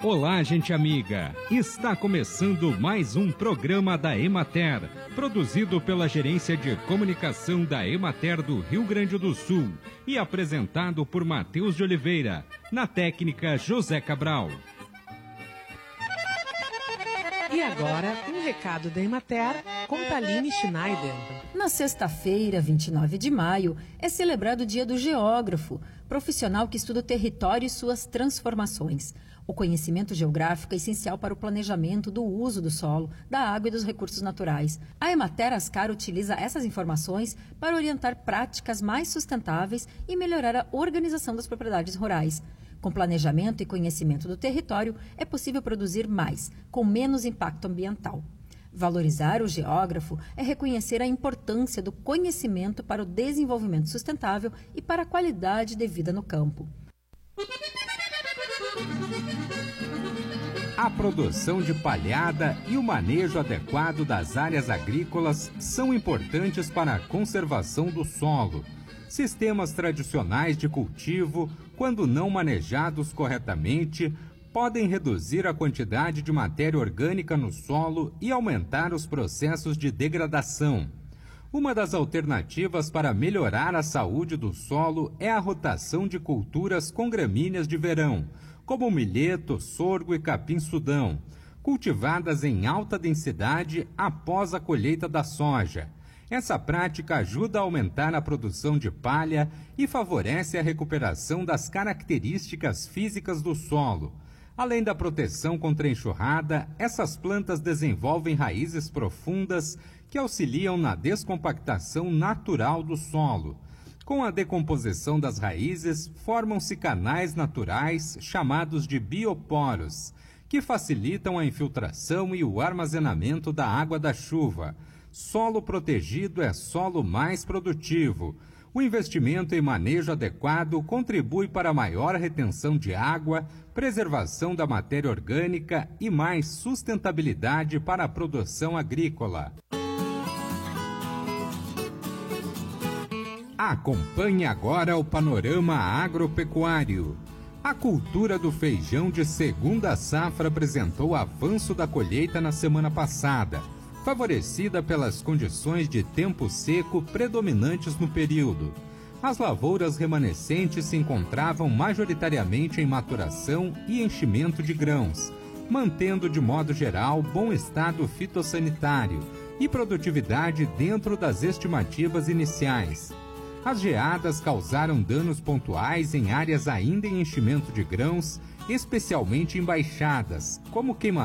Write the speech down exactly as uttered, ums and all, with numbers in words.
Olá, gente amiga! Está começando mais um programa da Emater, produzido pela Gerência de Comunicação da Emater do Rio Grande do Sul e apresentado por Matheus de Oliveira, na técnica José Cabral. E agora, um recado da Emater com Taline Schneider. Na sexta-feira, vinte e nove de maio, é celebrado o Dia do Geógrafo, profissional que estuda o território e suas transformações. O conhecimento geográfico é essencial para o planejamento do uso do solo, da água e dos recursos naturais. A Emater Ascar utiliza essas informações para orientar práticas mais sustentáveis e melhorar a organização das propriedades rurais. Com planejamento e conhecimento do território, é possível produzir mais, com menos impacto ambiental. Valorizar o geógrafo é reconhecer a importância do conhecimento para o desenvolvimento sustentável e para a qualidade de vida no campo. A produção de palhada e o manejo adequado das áreas agrícolas são importantes para a conservação do solo. Sistemas tradicionais de cultivo, quando não manejados corretamente, podem reduzir a quantidade de matéria orgânica no solo e aumentar os processos de degradação. Uma das alternativas para melhorar a saúde do solo é a rotação de culturas com gramíneas de verão, como milheto, sorgo e capim-sudão, cultivadas em alta densidade após a colheita da soja. Essa prática ajuda a aumentar a produção de palha e favorece a recuperação das características físicas do solo. Além da proteção contra a enxurrada, essas plantas desenvolvem raízes profundas que auxiliam na descompactação natural do solo. Com a decomposição das raízes, formam-se canais naturais chamados de bioporos, que facilitam a infiltração e o armazenamento da água da chuva. Solo protegido é solo mais produtivo. O investimento em manejo adequado contribui para maior retenção de água, preservação da matéria orgânica e mais sustentabilidade para a produção agrícola. Acompanhe agora o panorama agropecuário. A cultura do feijão de segunda safra apresentou avanço da colheita na semana passada, favorecida pelas condições de tempo seco predominantes no período. As lavouras remanescentes se encontravam majoritariamente em maturação e enchimento de grãos, mantendo de modo geral bom estado fitossanitário e produtividade dentro das estimativas iniciais. As geadas causaram danos pontuais em áreas ainda em enchimento de grãos, especialmente em baixadas, como queimaduras